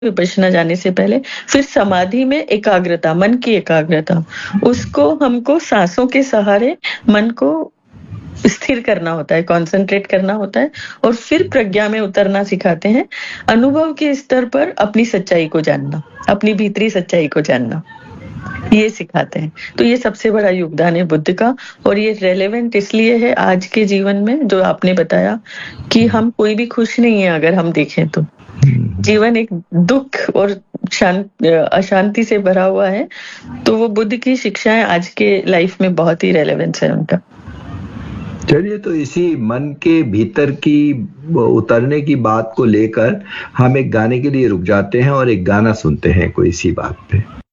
विपश्यना जाने से पहले, फिर समाधि में एकाग्रता, मन की एकाग्रता, उसको हमको साँसों के सहारे मन को स्थिर करना होता है, कॉन्संट्रेट करना होता है और फिर प्रज्ञा में उतरना सिखाते हैं। अनुभव के स्तर पर अपनी सच्चाई को जानना, अपनी भीतरी सच्चाई को जानना, ये सिखाते हैं। तो ये सबसे बड़ा योगदान है बुद्ध का और ये रेलेवेंट इसलिए है आज के जीवन में, जो आपने बताया कि हम कोई भी खुश नहीं है अगर हम देखें तो। जीवन एक दुःख और अशांति से भरा हुआ है, तो वो बुद्ध की शिक्षाएँ आज के लाइफ में बहुत ही रेलेवेंस है उनका। चलिए, तो इसी मन के भीतर की उतरने की बात को लेकर हम एक गाने के लिए रुक जाते हैं और एक गाना सुनते हैं कोई इसी बात पे।